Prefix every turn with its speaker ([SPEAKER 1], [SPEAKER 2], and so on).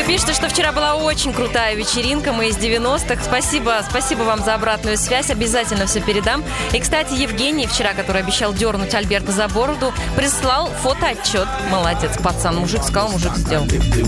[SPEAKER 1] пишет, что вчера была очень крутая вечеринка, мы из 90-х. Спасибо вам за обратную связь, обязательно все передам. И, кстати, Евгений вчера, который обещал дернуть Альберта за бороду, прислал фотоотчет. Молодец, пацан, мужик сказал, мужик сделал.